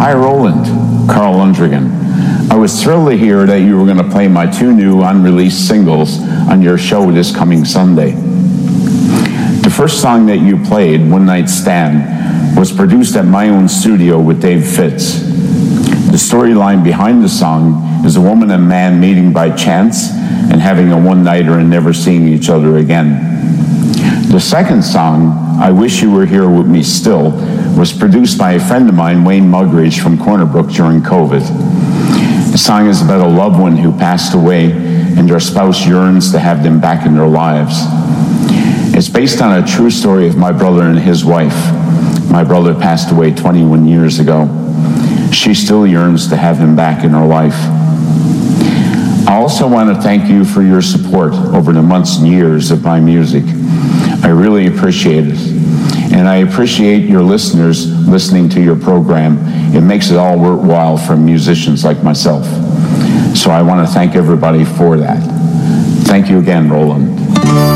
Hi, Roland. Carl Lundrigan. I was thrilled to hear that you were going to play my 2 new unreleased singles on your show this coming Sunday. The first song that you played, One Night Stand, was produced at my own studio with Dave Fitz. The storyline behind the song is a woman and man meeting by chance and having a one-nighter and never seeing each other again. The second song, I Wish You Were Here With Me Still, was produced by a friend of mine, Wayne Muggeridge from Corner Brook, during COVID. The song is about a loved one who passed away and their spouse yearns to have them back in their lives. It's based on a true story of my brother and his wife. My brother passed away 21 years ago. She still yearns to have him back in her life. I also want to thank you for your support over the months and years of my music. I really appreciate it. And I appreciate your listeners listening to your program. It makes it all worthwhile for musicians like myself. So I want to thank everybody for that. Thank you again, Roland.